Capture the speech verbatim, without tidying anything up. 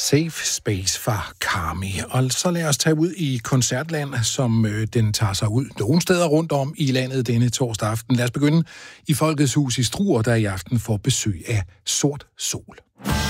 Safe Space fra Karmi. Og så lad os tage ud i koncertland, som øh, den tager sig ud nogle steder rundt om i landet denne torsdag aften. Lad os begynde i Folkets Hus i Struer, der i aften får besøg af Sort Sol.